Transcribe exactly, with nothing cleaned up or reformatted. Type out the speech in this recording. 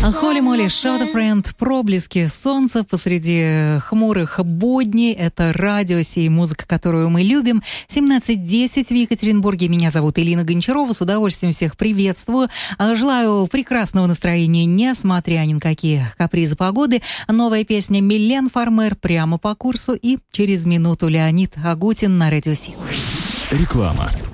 Холли Молли, Show the Friend, проблески солнца посреди хмурых будней. Это радио «Сей», музыка, которую мы любим. семнадцать десять в Екатеринбурге. Меня зовут Элина Гончарова. С удовольствием всех приветствую. Желаю прекрасного настроения, несмотря ни на какие капризы погоды. Новая песня Милен Фармер прямо по курсу. И через минуту Леонид Агутин на радио «Сей». Реклама.